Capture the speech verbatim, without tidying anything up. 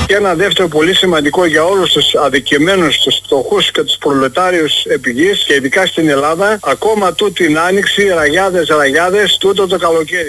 Και ένα δεύτερο πολύ σημαντικό για όλους τους αδικημένους, τους φτωχούς και τους προλετάριους επί γης και ειδικά στην Ελλάδα, ακόμα τούτη την άνοιξη, ραγιάδες, ραγιάδες, τούτο το καλοκαίρι.